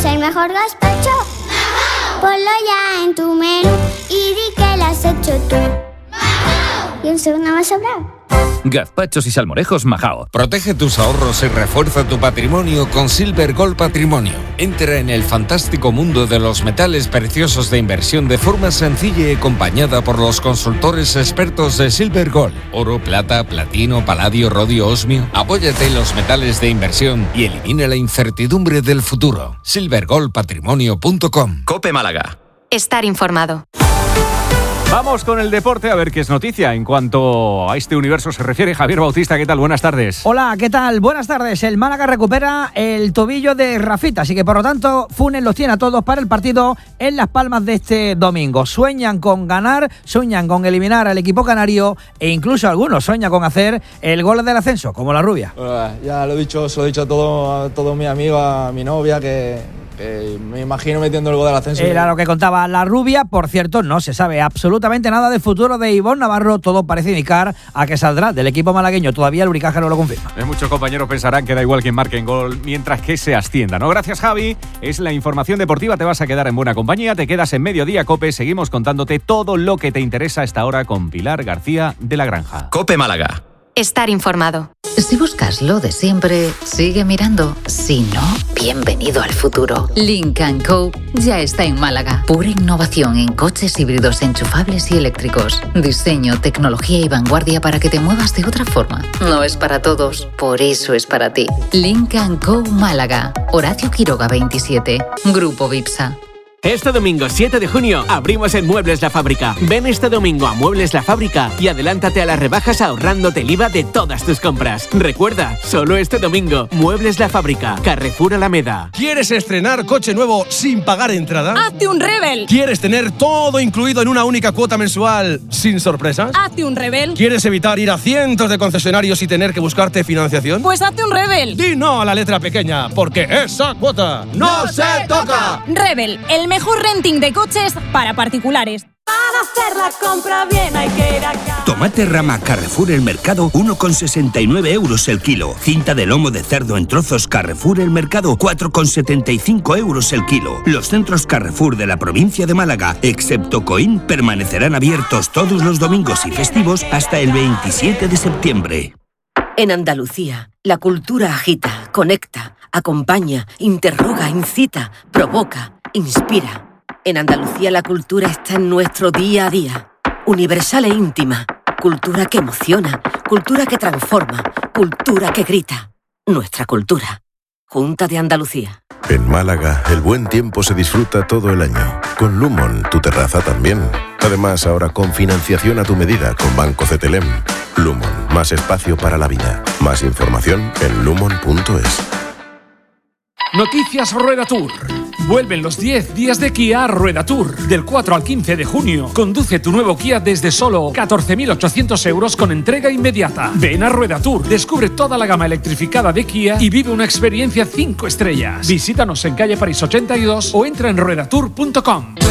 es el mejor gazpacho? Ponlo ya en tu menú y di que lo has hecho tú. Y un segundo más sobrado. Gazpachos y salmorejos Majao. Protege tus ahorros y refuerza tu patrimonio con Silver Gold Patrimonio. Entra en el fantástico mundo de los metales preciosos de inversión de forma sencilla y acompañada por los consultores expertos de Silver Gold. Oro, plata, platino, paladio, rodio, osmio. Apóyate en los metales de inversión y elimina la incertidumbre del futuro. silvergoldpatrimonio.com. COPE Málaga. Estar informado. Vamos con el deporte a ver qué es noticia en cuanto a este universo se refiere. Javier Bautista, ¿qué tal? Buenas tardes. Hola, ¿qué tal? Buenas tardes. El Málaga recupera el tobillo de Rafita, así que por lo tanto Funes los tiene a todos para el partido en Las Palmas de este domingo. Sueñan con ganar, sueñan con eliminar al equipo canario e incluso algunos sueñan con hacer el gol del ascenso, como la Rubia. Ya lo he dicho, se lo he dicho a todos mis amigos, a mi novia, que me imagino metiendo el gol del ascenso. Era lo que contaba la Rubia. Por cierto, no se sabe absolutamente nada del futuro de Ivonne Navarro. Todo parece indicar a que saldrá del equipo malagueño. Todavía el Uricaja no lo confirma. Muchos compañeros pensarán que da igual quien marque en gol mientras que se ascienda, ¿no? Gracias, Javi. Es la información deportiva. Te vas a quedar en buena compañía. Te quedas en Mediodía Cope. Seguimos contándote todo lo que te interesa a esta hora con Pilar García de la Granja. COPE Málaga. Estar informado. Si buscas lo de siempre, sigue mirando. Si no, bienvenido al futuro. Lynk & Co. ya está en Málaga. Pura innovación en coches híbridos enchufables y eléctricos. Diseño, tecnología y vanguardia para que te muevas de otra forma. No es para todos, por eso es para ti. Lynk & Co. Málaga. Horacio Quiroga 27. Grupo Vipsa. Este domingo 7 de junio abrimos en Muebles La Fábrica. Ven este domingo a Muebles La Fábrica y adelántate a las rebajas ahorrándote el IVA de todas tus compras. Recuerda, solo este domingo, Muebles La Fábrica, Carrefour Alameda. ¿Quieres estrenar coche nuevo sin pagar entrada? ¡Hazte un Rebel! ¿Quieres tener todo incluido en una única cuota mensual sin sorpresas? ¡Hazte un Rebel! ¿Quieres evitar ir a cientos de concesionarios y tener que buscarte financiación? Pues hazte un Rebel. Di no a la letra pequeña, porque esa cuota no se toca. Rebel, el mejor renting de coches para particulares. Para hacer la compra bien hay que ir acá. Tomate rama Carrefour El Mercado, 1,69 euros el kilo. Cinta de lomo de cerdo en trozos Carrefour El Mercado, 4,75 euros el kilo. Los centros Carrefour de la provincia de Málaga, excepto Coín, permanecerán abiertos todos los domingos y festivos hasta el 27 de septiembre. En Andalucía, la cultura agita, conecta, acompaña, interroga, incita, provoca, inspira. En Andalucía la cultura está en nuestro día a día. Universal e íntima. Cultura que emociona. Cultura que transforma. Cultura que grita. Nuestra cultura. Junta de Andalucía. En Málaga, el buen tiempo se disfruta todo el año. Con Lumon, tu terraza también. Además, ahora con financiación a tu medida con Banco CTLM. Lumon, más espacio para la vida. Más información en lumon.es. Noticias Rueda Tour. Vuelven los 10 días de Kia Rueda Tour. Del 4 al 15 de junio. Conduce tu nuevo Kia desde solo 14.800 euros con entrega inmediata. Ven a Rueda Tour. Descubre toda la gama electrificada de Kia y vive una experiencia 5 estrellas. Visítanos en calle París 82 o entra en ruedatour.com.